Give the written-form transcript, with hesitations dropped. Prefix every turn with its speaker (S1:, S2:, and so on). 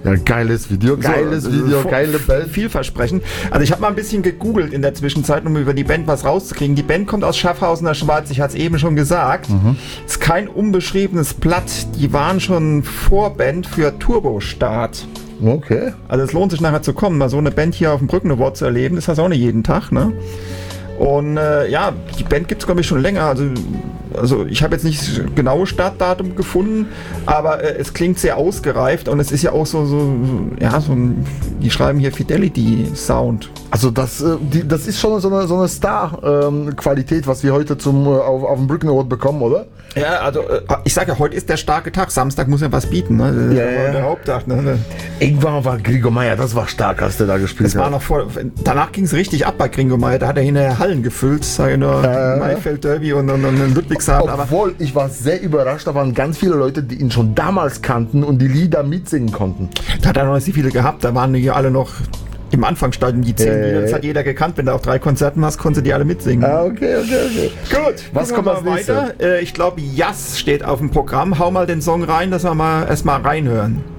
S1: Ja, geiles Video, geile Band.
S2: Vielversprechend. Also ich habe mal ein bisschen gegoogelt in der Zwischenzeit, um über die Band was rauszukriegen. Die Band kommt aus Schaffhausen, der Schweiz, ich hatte es eben schon gesagt. Ist kein unbeschriebenes Blatt. Die waren schon Vorband für Turbostart.
S1: Okay.
S2: Also es lohnt sich nachher zu kommen, mal so eine Band hier auf dem Brücken Award zu erleben. Das hast du auch nicht jeden Tag, ne? Und ja, die Band gibt es, glaube ich, schon länger. Also ich habe jetzt nicht das genaue Startdatum gefunden, aber es klingt sehr ausgereift und es ist ja auch so ein, die schreiben hier Fidelity-Sound.
S1: Also das ist schon so eine Star-Qualität, was wir heute auf dem Brücken Award bekommen, oder?
S2: Ja, also ich sage ja, heute ist der starke Tag. Samstag muss ja was bieten, ne? Das ist der Haupttag, ne?
S1: Irgendwann war Gregor Meier, das war stark, als der da gespielt hat.
S2: Danach ging es richtig ab bei Gregor Meier. Da hat er hinterher Hallen gefüllt, sage ich nur, Maifeld Derby und Ludwigshafen.
S1: Obwohl, ich war sehr überrascht, da waren ganz viele Leute, die ihn schon damals kannten und die Lieder mitsingen konnten.
S2: Da hat er noch nicht so viele gehabt, da waren hier alle noch im Anfangsstadium die 10 Lieder, das hat jeder gekannt. Wenn du auch 3 Konzerten hast, konntest du die alle mitsingen.
S1: Okay.
S2: Gut,
S1: was kommt als nächstes?
S2: Weiter? Ich glaube, Yass steht auf dem Programm. Hau mal den Song rein, dass wir mal erstmal reinhören.